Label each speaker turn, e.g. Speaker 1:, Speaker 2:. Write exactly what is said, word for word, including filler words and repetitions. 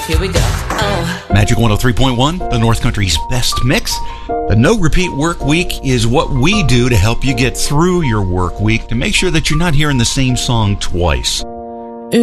Speaker 1: Here we go. Oh.
Speaker 2: Magic one oh three point one, the North Country's best mix. The No Repeat Work Week is what we do to help you get through your work week to make sure that you're not hearing the same song twice.